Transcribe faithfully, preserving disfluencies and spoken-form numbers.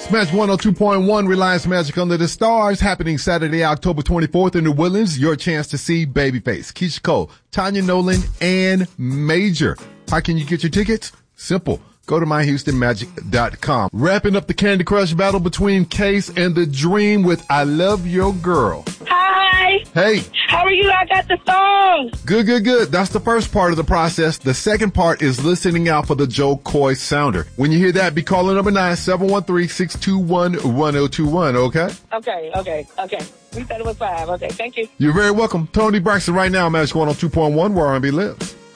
Smash one oh two point one, Reliance Magic Under the Stars, happening Saturday, October twenty-fourth in New Woodlands. Your chance to see Babyface, Keisha Cole, Tanya Nolan, and Major. How can you get your tickets? Simple. Go to my houston magic dot com. Wrapping up the Candy Crush battle between Case and The Dream with I Love Your Girl. Hi. Hey. How are you? I got the song. Good, good, good. That's the first part of the process. The second part is listening out for the Joe Coy sounder. When you hear that, be calling number nine, seven one three, six two one, one oh two one, okay? Okay, okay, okay. We said it was five. Okay, thank you. You're very welcome. Tony Braxton right now, Magic one oh two point one, where R and B lives.